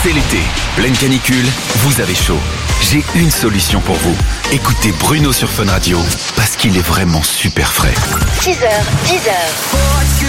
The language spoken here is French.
C'est l'été, pleine canicule, vous avez chaud. J'ai une solution pour vous. Écoutez Bruno sur Fun Radio, parce qu'il est vraiment super frais. 6h, 10h.